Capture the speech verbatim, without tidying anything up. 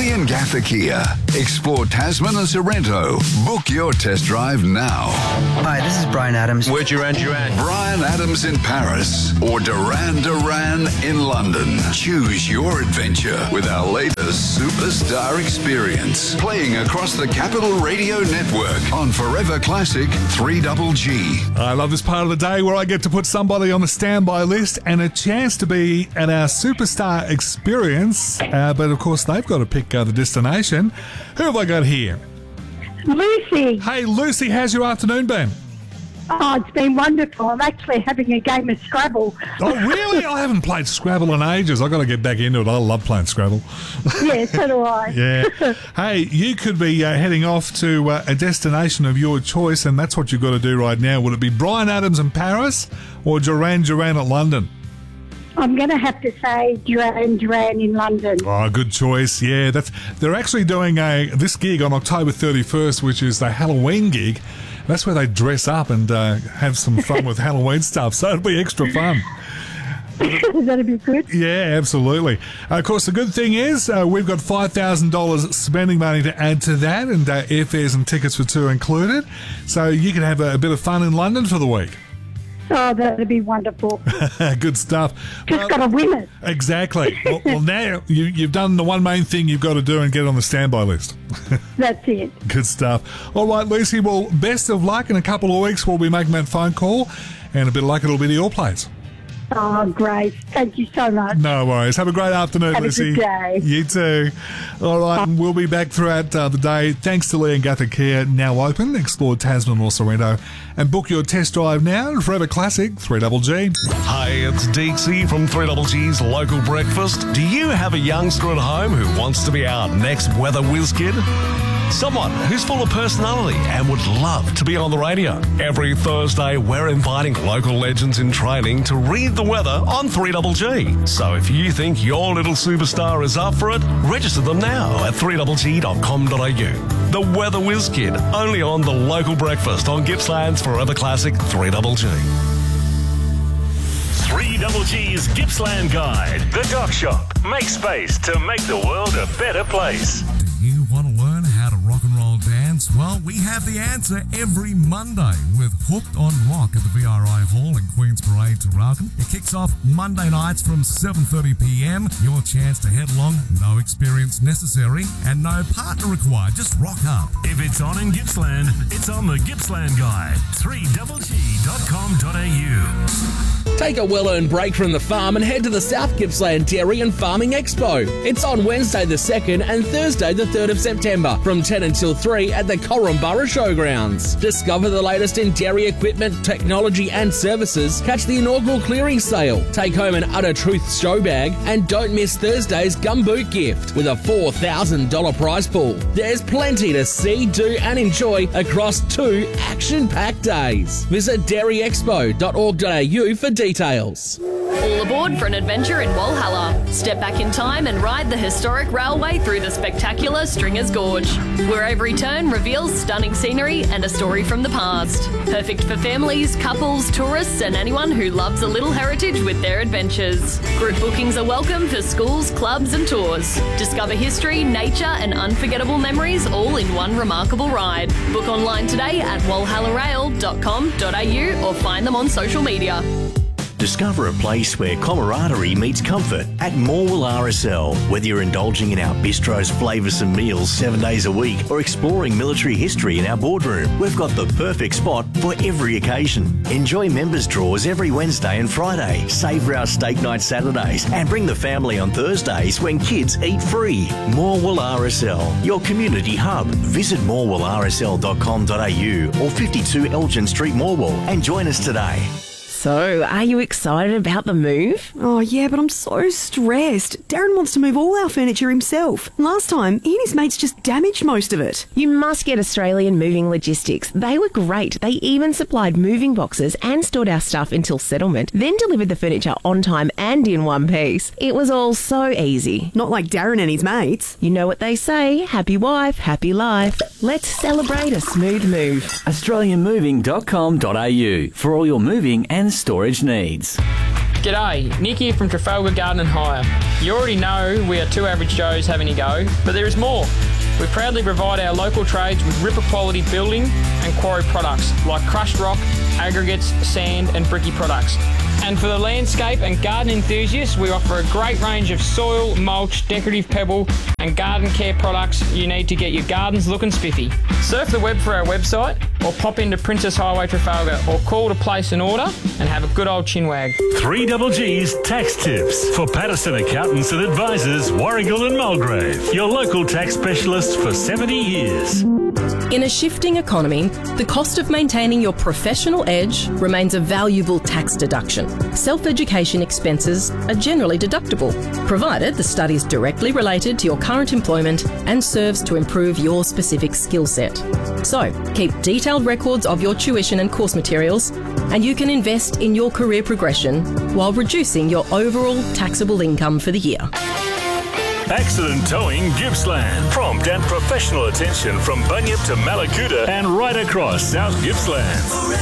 Leongatha Kia. Explore Tasman and Sorrento. Book your test drive now. Hi, this is Brian Adams. We're Duran Duran. Brian Adams in Paris or Duran Duran in London. Choose your adventure with our latest Superstar experience. Playing across the Capital Radio Network on Forever Classic three G G. I love this part of the day where I get to put somebody on the standby list and a chance to be at our Superstar experience. Uh, but of course, they've got to pick uh, the destination. Who have I got here? Lucy. Hey, Lucy, how's your afternoon been? Oh, it's been wonderful. I'm actually having a game of Scrabble. Oh, really? I haven't played Scrabble in ages. I've got to get back into it. I love playing Scrabble. Yeah, so do I. Yeah. Hey, you could be uh, heading off to uh, a destination of your choice, and that's what you've got to do right now. Would it be Brian Adams in Paris or Duran Duran at London? I'm going to have to say Duran Duran in London. Oh, good choice. Yeah, that's they're actually doing a this gig on October thirty-first, which is the Halloween gig. That's where they dress up and uh, have some fun with Halloween stuff, so it'll be extra fun. That'd be good. Yeah, absolutely. Uh, of course, the good thing is uh, we've got five thousand dollars spending money to add to that, and uh, airfares and tickets for two included. So you can have a, a bit of fun in London for the week. Oh, that'd be wonderful. Good stuff. Just well, got to win it. Exactly. well, well, now you, you've done the one main thing you've got to do and get on the standby list. That's it. Good stuff. All right, Lucy, well, best of luck. In a couple of weeks, we'll be making that phone call, and a bit of luck, it'll be to your place. Oh, great. Thank you so much. No worries. Have a great afternoon, Have Lucy. Have a good day. You too. All right, and we'll be back throughout uh, the day. Thanks to Leongatha Kia, now open. Explore Tasman or Sorrento and book your test drive now. Forever Classic three G G. Hi, it's Deeksy from three G G's Local Breakfast. Do you have a youngster at home who wants to be our next weather whiz kid? Someone who's full of personality and would love to be on the radio. Every Thursday, we're inviting local legends in training to read the weather on three G G. So if you think your little superstar is up for it, register them now at three g g dot com dot a u. The Weather Whiz Kid, only on the Local Breakfast on Gippsland's Forever Classic three G G. three G G's Gippsland Guide. The Dock Shop. Make space to make the world a better place. Do you want to learn how to rock and roll dance? Well, we have the answer every Monday with Hooked on Rock at the V R I Hall in Queen's Parade, Traralgon. It kicks off Monday nights from seven thirty p m. Your chance to head along, no experience necessary and no partner required. Just rock up. If it's on in Gippsland, it's on the Gippsland Guide. three G G dot com dot a u. Take a well-earned break from the farm and head to the South Gippsland Dairy and Farming Expo. It's on Wednesday the second and Thursday the third of September from ten until three at the Corumburra Showgrounds. Discover the latest in dairy equipment, technology and services. Catch the inaugural clearing sale. Take home an Utter Truth show bag and don't miss Thursday's gumboot gift with a four thousand dollars prize pool. There's plenty to see, do and enjoy across two action-packed days. Visit dairy expo dot org dot a u for details. All aboard for an adventure in Walhalla. Step back in time and ride the historic railway through the spectacular Stringers Gorge, where every turn reveals stunning scenery and a story from the past. Perfect for families, couples, tourists and anyone who loves a little heritage with their adventures. Group bookings are welcome for schools, clubs and tours. Discover history, nature and unforgettable memories all in one remarkable ride. Book online today at walhalla rail dot com dot a u or find them on social media. Discover a place where camaraderie meets comfort at Morwell R S L. Whether you're indulging in our bistro's flavoursome meals seven days a week or exploring military history in our boardroom, we've got the perfect spot for every occasion. Enjoy members' draws every Wednesday and Friday, savour our steak night Saturdays and bring the family on Thursdays when kids eat free. Morwell R S L, your community hub. Visit morwell r s l dot com dot a u or fifty-two Elgin Street, Morwell and join us today. So, are you excited about the move? Oh, yeah, but I'm so stressed. Darren wants to move all our furniture himself. Last time, he and his mates just damaged most of it. You must get Australian Moving Logistics. They were great. They even supplied moving boxes and stored our stuff until settlement, then delivered the furniture on time and in one piece. It was all so easy. Not like Darren and his mates. You know what they say, happy wife, happy life. Let's celebrate a smooth move. australian moving dot com dot a u for all your moving and storage needs. G'day, Nick here from Trafalgar Garden and Hire. You already know we are two average Joes having a go, but there is more. We proudly provide our local trades with ripper quality building and quarry products like crushed rock, aggregates, sand and bricky products. And for the landscape and garden enthusiasts, we offer a great range of soil, mulch, decorative pebble and garden care products you need to get your gardens looking spiffy. Surf the web for our website or pop into Princess Highway Trafalgar or call to place an order and have a good old chinwag. three Double G's Tax Tips for Patterson Accountants and Advisors, Warragul and Mulgrave. Your local tax specialist for seventy years. In a shifting economy, the cost of maintaining your professional edge remains a valuable tax deduction. Self-education expenses are generally deductible, provided the study is directly related to your current employment and serves to improve your specific skill set. So, keep detailed records of your tuition and course materials, and you can invest in your career progression while reducing your overall taxable income for the year. Accident Towing Gippsland. Prompt and professional attention from Bunyip to Malakuta and right across South Gippsland.